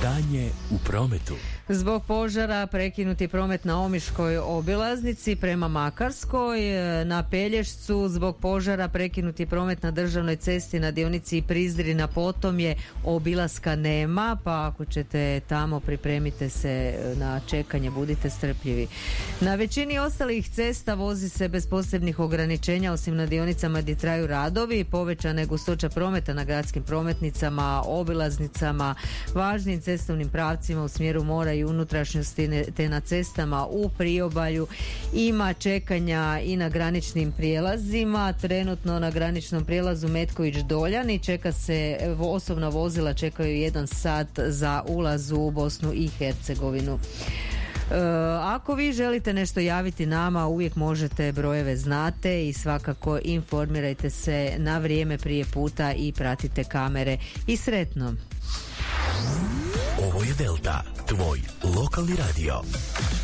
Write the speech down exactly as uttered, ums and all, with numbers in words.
Stanje u prometu. Zbog požara prekinuti promet na Omiškoj obilaznici prema Makarskoj. Na Pelješcu zbog požara prekinuti promet na državnoj cesti na dionici Prizrina Potomje. Obilaska nema, pa ako ćete tamo pripremite se na čekanje, budite strpljivi. Na većini ostalih cesta vozi se bez posebnih ograničenja, osim na dionicama gdje traju radovi. Povećana je gustoća prometa na gradskim prometnicama, obilaznicama, važnim cestovnim pravcima u smjeru mora i unutrašnjosti, te na cestama u priobalju. Ima čekanja i na graničnim prijelazima. Trenutno na graničnom prijelazu Metković-Doljani čeka se, osobna vozila čekaju jedan sat za ulaz u Bosnu i Hercegovinu. E, ako vi želite nešto javiti nama, uvijek možete, brojeve znate i svakako informirajte se na vrijeme prije puta i pratite kamere. I sretno! Ovo je Delta, tvoj lokalni radio.